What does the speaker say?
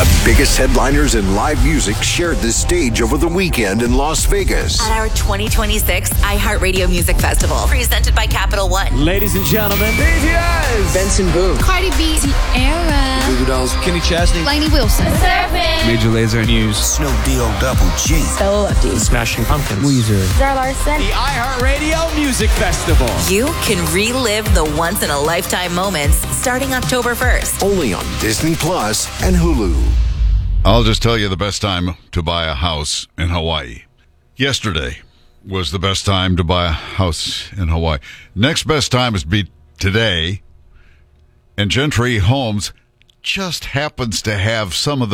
The biggest headliners in live music shared this stage over the weekend in Las Vegas. At our 2026 iHeartRadio Music Festival, presented by Capital One. Ladies and gentlemen, BTS, Benson Boone, Cardi B, Tierra, Goo Goo Dolls, Kenny Chesney, Lainey Wilson, Major Lazer, News, Snoop D-O-Double G, Stella Lefty, Smashing Pumpkins, Weezer, Zara Larson. the iHeartRadio Music Festival. You can relive the once-in-a-lifetime moments starting October 1st. Only on Disney Plus and Hulu. I'll just tell you the best time to buy a house in Hawaii. Yesterday was the best time to buy a house in Hawaii. Next best time is be today. And Gentry Homes just happens to have some of the